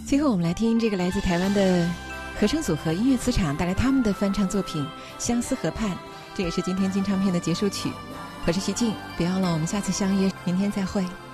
最后我们来听这个来自台湾的合声组合音乐磁场带来他们的翻唱作品《相思河畔》，这也是今天金唱片的结束曲。我是徐静，别忘了我们下次相约，明天再会。